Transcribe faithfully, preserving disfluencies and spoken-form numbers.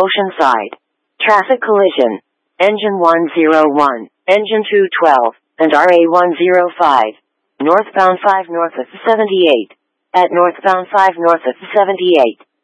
Oceanside. Traffic collision. Engine one oh one, Engine two twelve, and R A one oh five. Northbound five north of seventy-eight. At northbound five north of seventy-eight.